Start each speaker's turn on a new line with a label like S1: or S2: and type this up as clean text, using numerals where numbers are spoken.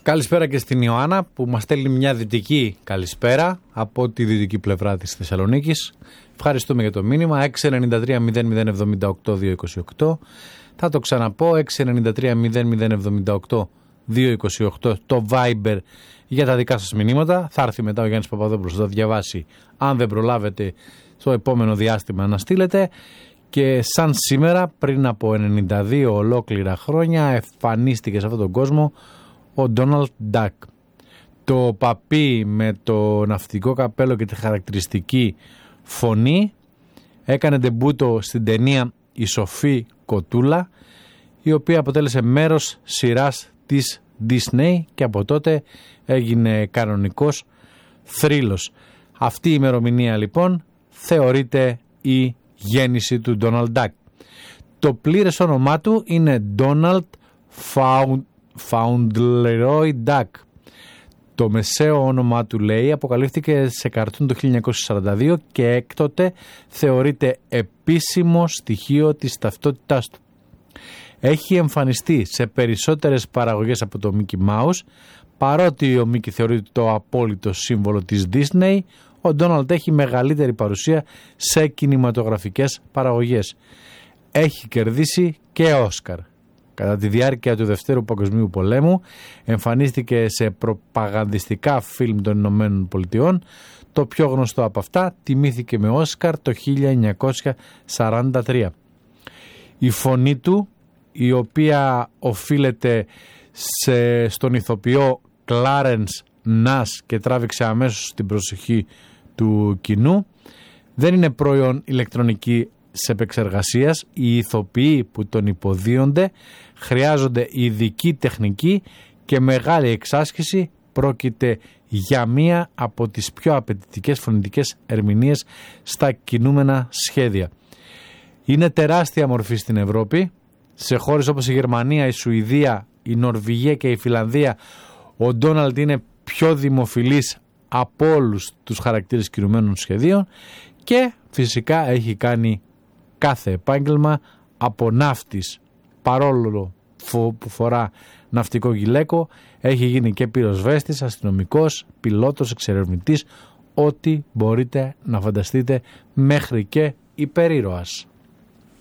S1: Καλησπέρα και στην Ιωάννα που μας στέλνει μια δυτική καλησπέρα από τη δυτική πλευρά της Θεσσαλονίκης. Ευχαριστούμε για το μήνυμα. 693-0078-228. Θα το ξαναπώ, 693-0078-228 το Viber για τα δικά σας μηνύματα. Θα έρθει μετά ο Γιάννης Παπαδόπουλος, θα το διαβάσει αν δεν προλάβετε στο επόμενο διάστημα να στείλετε. Και σαν σήμερα πριν από 92 ολόκληρα χρόνια εμφανίστηκε σε αυτόν τον κόσμο ο Ντόναλντ Ντακ. Το παπί με το ναυτικό καπέλο και τη χαρακτηριστική φωνή έκανε ντεμπούτο στην ταινία «Η Σοφή Κοτούλα», η οποία αποτέλεσε μέρος σειράς της Disney και από τότε έγινε κανονικός θρύλος. Αυτή η ημερομηνία λοιπόν θεωρείται η γέννηση του Ντόναλντ Ντακ. Το πλήρες όνομά του είναι Ντόναλντ Fauntleroy Duck. Το μεσαίο όνομά του, λέει, αποκαλύφθηκε σε καρτούν το 1942 και έκτοτε θεωρείται επίσημο στοιχείο της ταυτότητάς του. Έχει εμφανιστεί σε περισσότερες παραγωγές από το Mickey Mouse. Παρότι ο Mickey θεωρείται το απόλυτο σύμβολο της Disney, ο Ντόναλντ έχει μεγαλύτερη παρουσία σε κινηματογραφικές παραγωγές. Έχει κερδίσει και Όσκαρ. Κατά τη διάρκεια του Δευτέρου Παγκοσμίου Πολέμου εμφανίστηκε σε προπαγανδιστικά φιλμ των Ηνωμένων Πολιτειών. Το πιο γνωστό από αυτά τιμήθηκε με Όσκαρ το 1943. Η φωνή του, η οποία οφείλεται στον ηθοποιό Κλάρενς Νας και τράβηξε αμέσως την προσοχή του κοινού, δεν είναι προϊόν ηλεκτρονικής επεξεργασίας. Οι ηθοποιοί που τον υποδίονται χρειάζονται ειδική τεχνική και μεγάλη εξάσκηση. Πρόκειται για μία από τις πιο απαιτητικές φωνητικές ερμηνείες στα κινούμενα σχέδια. Είναι τεράστια μορφή στην Ευρώπη. Σε χώρες όπως η Γερμανία, η Σουηδία, η Νορβηγία και η Φιλανδία, ο Ντόναλντ είναι πιο δημοφιλής από όλους τους χαρακτήρες κινουμένων σχεδίων και φυσικά έχει κάνει κάθε επάγγελμα, από ναύτης, παρόλο που φορά ναυτικό γυλαίκο, έχει γίνει και πυροσβέστης, αστυνομικός, πιλότος, εξερευνητής, ό,τι μπορείτε να φανταστείτε, μέχρι και υπερήρωας.